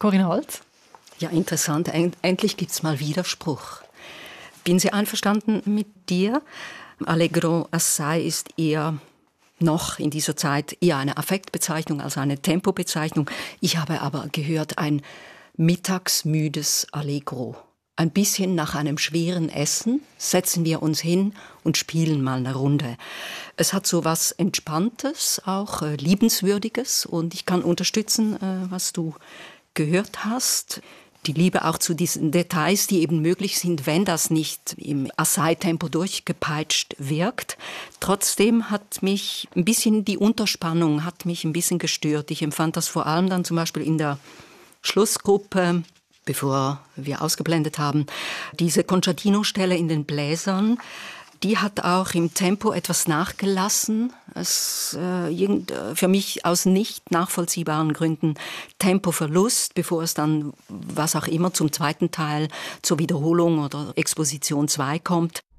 Corinne Holz? Ja, interessant. Endlich gibt es mal Widerspruch. Bin Sie einverstanden mit dir? Allegro assai ist eher noch in dieser Zeit eher eine Affektbezeichnung als eine Tempobezeichnung. Ich habe aber gehört, ein mittagsmüdes Allegro. Ein bisschen nach einem schweren Essen setzen wir uns hin und spielen mal eine Runde. Es hat so was Entspanntes, auch Liebenswürdiges, und ich kann unterstützen, was du gehört hast. Die Liebe auch zu diesen Details, die eben möglich sind, wenn das nicht im Assai-Tempo durchgepeitscht wirkt. Trotzdem hat mich ein bisschen die Unterspannung hat mich ein bisschen gestört. Ich empfand das vor allem dann zum Beispiel in der Schlussgruppe, bevor wir ausgeblendet haben, diese Concertino-Stelle in den Bläsern, die hat auch im Tempo etwas nachgelassen. Es für mich aus nicht nachvollziehbaren Gründen Tempoverlust, bevor es dann, was auch immer, zum zweiten Teil, zur Wiederholung oder Exposition 2 kommt.